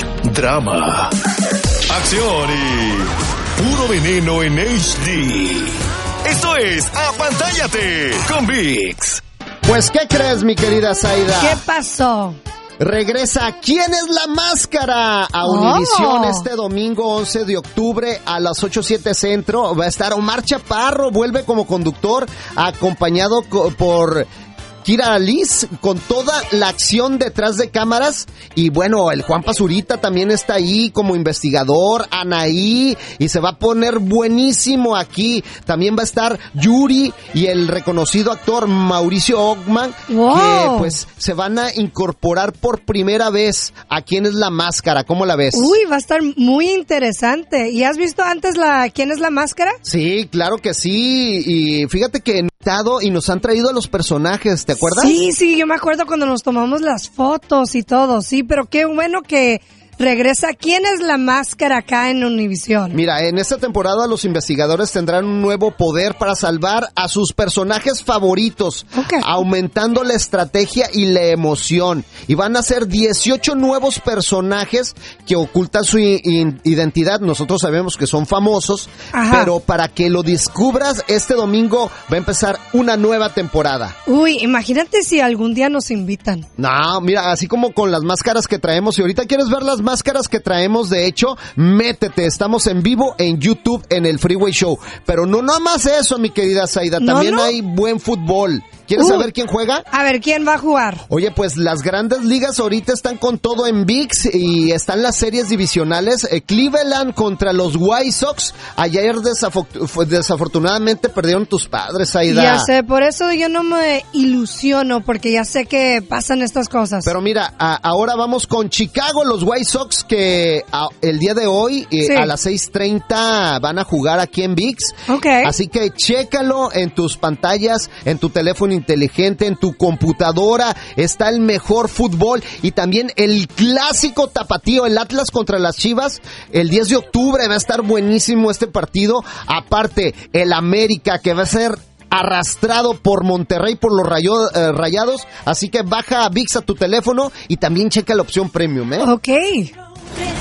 drama, acción y puro veneno en HD. Esto es Apantállate con ViX. Pues, ¿qué crees, mi querida Zaida? ¿Qué pasó? Regresa ¿Quién es la máscara? A Univisión este domingo 11 de octubre a las 8:07 Centro. Va a estar Omar Chaparro, vuelve como conductor, acompañado por Kira Liz, con toda la acción detrás de cámaras. Y bueno, el Juan Pazurita también está ahí como investigador, Anaí, y se va a poner buenísimo aquí. También va a estar Yuri y el reconocido actor Mauricio Ockman, que pues se van a incorporar por primera vez a ¿Quién es la máscara? ¿Cómo la ves? Uy, va a estar muy interesante. ¿Y has visto antes ¿Quién es la máscara? Sí, claro que sí. Y fíjate que y nos han traído a los personajes, ¿te acuerdas? Sí, yo me acuerdo cuando nos tomamos las fotos y todo, sí, pero qué bueno que regresa ¿Quién es la máscara? Acá en Univisión. Mira, en esta temporada los investigadores tendrán un nuevo poder para salvar a sus personajes favoritos, aumentando la estrategia y la emoción. Y van a ser 18 nuevos personajes que ocultan su identidad. Nosotros sabemos que son famosos, pero para que lo descubras, este domingo va a empezar una nueva temporada. Uy, imagínate si algún día nos invitan. No, mira, así como con las máscaras que traemos. Si ahorita quieres ver las máscaras que traemos, de hecho, métete, estamos en vivo en YouTube en el Freeway Show. Pero no nada más eso, mi querida Zaida, también hay buen fútbol. ¿Quieres saber quién juega? A ver, ¿quién va a jugar? Oye, pues las grandes ligas ahorita están con todo en ViX y están las series divisionales. Cleveland contra los White Sox. Ayer desafortunadamente perdieron tus padres, Aida. Ya sé, por eso yo no me ilusiono, porque ya sé que pasan estas cosas. Pero mira, ahora vamos con Chicago, los White Sox, que el día de hoy a las 6:30 van a jugar aquí en ViX. Así que chécalo en tus pantallas, en tu teléfono inteligente, en tu computadora. Está el mejor fútbol y también el clásico tapatío, el Atlas contra las Chivas, el 10 de octubre va a estar buenísimo este partido. Aparte, el América, que va a ser arrastrado por Monterrey, por los Rayados. Así que baja a ViX a tu teléfono y también checa la opción Premium, Ok.